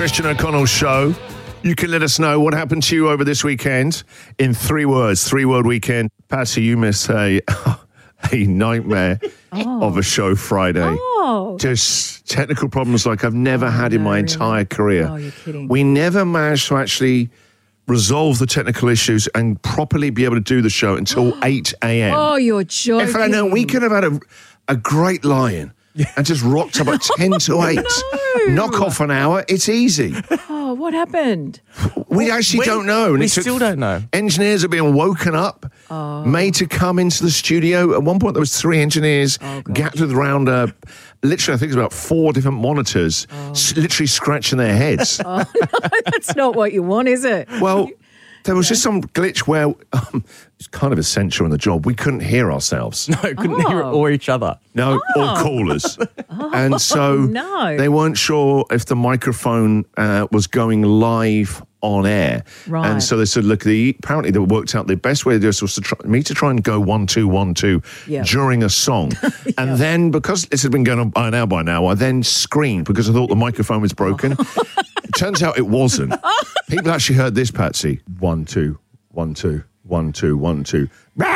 Christian O'Connell Show. You can let us know what happened to you over this weekend in 3 words. 3-word weekend. Patsy, you miss a nightmare of a show Friday. Just technical problems like I've never had in my entire career. Oh, you're kidding. We never managed to actually resolve the technical issues and properly be able to do the show until 8 a.m. Oh, you're joking. In fact, no, we could have had a great lie-in and just rocked up at 10 to 8. Knock off an hour, it's easy. Oh, what happened? We actually don't know. And We still don't know. Engineers are being woken up, made to come into the studio. At one point, there was 3 engineers gathered around, literally, I think it's about 4 different monitors, literally scratching their heads. Oh, no, that's not what you want, is it? Well, there was just some glitch where it's kind of essential in the job. We couldn't hear ourselves. No, couldn't hear it or each other. No, or callers. And so they weren't sure if the microphone was going live on air. Right. And so they said, look, apparently they worked out the best way to do this was to try and go 1 2 1 2 during a song. And then, because this had been going on by now, I then screamed because I thought the microphone was broken. It turns out it wasn't. People actually heard this, Patsy. 1 2 1 2 1 2 1 2.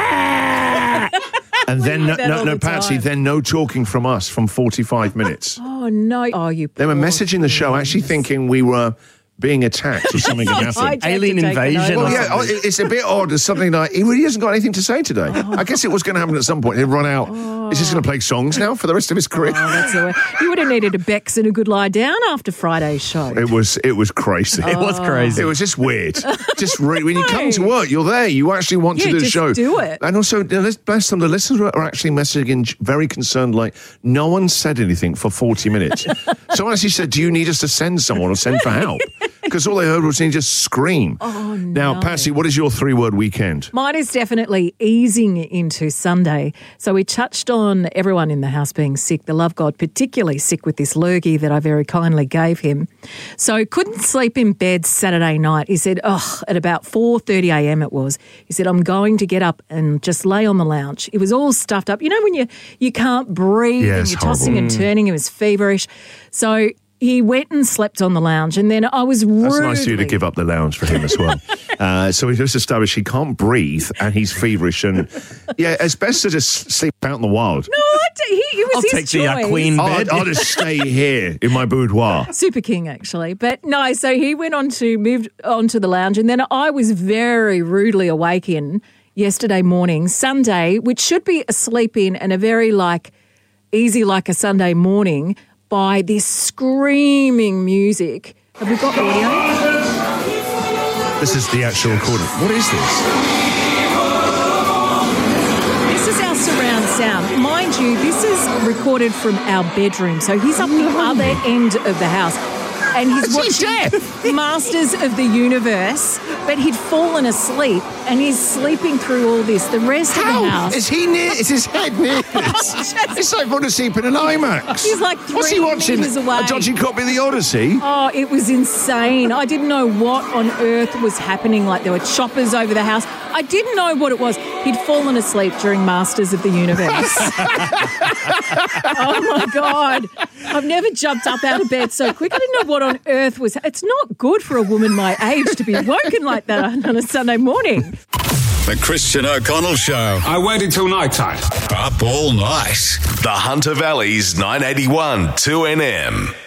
And then no, Patsy. Then no talking from us from 45 minutes. Oh no! Oh, you. They were messaging the show, actually thinking we were being attacked or something had happened. Alien invasion. Well, yeah, it's a bit odd. There's something like, he really hasn't got anything to say today. I guess it was going to happen at some point. He'd run out. Is he just going to play songs now for the rest of his career? That's the way. You would have needed a Bex and a good lie down after Friday's show. It was crazy. It was crazy. It was just weird. When you come to work, you're there. You actually want to do the show. Do it. And also, bless them, the listeners are actually messaging very concerned, like, no one said anything for 40 minutes. Someone actually said, do you need us to send someone or send for help? Because all they heard was he just scream. Oh, no. Now, Patsy, what is your 3-word weekend? Mine is definitely easing into Sunday. So we touched on everyone in the house being sick. The love God particularly sick with this lurgy that I very kindly gave him. So couldn't sleep in bed Saturday night. He said, at about 4:30 a.m. it was. He said, I'm going to get up and just lay on the lounge. It was all stuffed up. You know when you can't breathe and you're tossing and turning. It was feverish. So he went and slept on the lounge, and then I was rudely... That's nice of you to give up the lounge for him as well. So we just established he can't breathe and he's feverish, and it's best to just sleep out in the wild. No, it was his choice. I'll take the queen bed. I'll just stay here in my boudoir. Super King, actually. But no, so he moved on to the lounge, and then I was very rudely awakened yesterday morning, Sunday, which should be a sleep in and a very easy like a Sunday morning, by this screaming music. Have we got audio? This is the actual recording. What is this? This is our surround sound. Mind you, this is recorded from our bedroom. So he's up the other end of the house. And he's watching Masters of the Universe, but he'd fallen asleep and he's sleeping through all this. The rest of the house... Is he near? Is his head near this? It's like falling asleep in an IMAX. He's like 3 What's he watching? meters away. A dodgy copy of the Odyssey? Oh, it was insane. I didn't know what on earth was happening. Like there were choppers over the house. I didn't know what it was. He'd fallen asleep during Masters of the Universe. Oh, my God. I've never jumped up out of bed so quick. I didn't know what on earth was... It's not good for a woman my age to be woken like that on a Sunday morning. The Christian O'Connell Show. I waited till night time. Up all night. The Hunter Valley's 981 2NM.